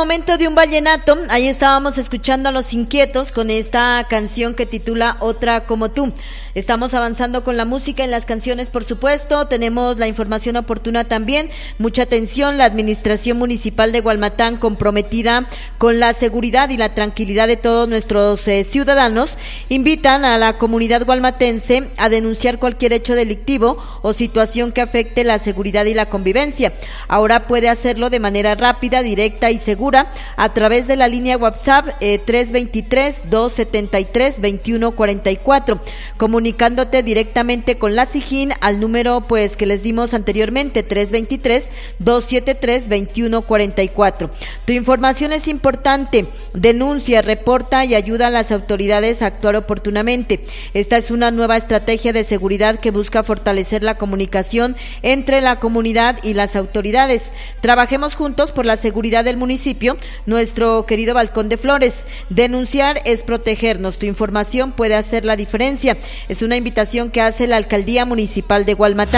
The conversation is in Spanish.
momento de un vallenato. Ahí estábamos escuchando a Los Inquietos con esta canción que titula Otra como tú. Estamos avanzando con la música en las canciones, por supuesto. Tenemos la información oportuna también. Mucha atención, la administración municipal de Gualmatán, comprometida con la seguridad y la tranquilidad de todos nuestros ciudadanos, invitan a la comunidad gualmatense a denunciar cualquier hecho delictivo o situación que afecte la seguridad y la convivencia. Ahora puede hacerlo de manera rápida, directa y segura a través de la línea WhatsApp 323-273-2144, comunicándote directamente con la SIJIN al número pues que les dimos anteriormente, 323-273-2144. Tu información es importante, denuncia, reporta y ayuda a las autoridades a actuar oportunamente. Esta es una nueva estrategia de seguridad que busca fortalecer la comunicación entre la comunidad y las autoridades. Trabajemos juntos por la seguridad del municipio, nuestro querido Balcón de Flores. Denunciar es protegernos. Tu información puede hacer la diferencia. Es una invitación que hace la Alcaldía Municipal de Gualmatán.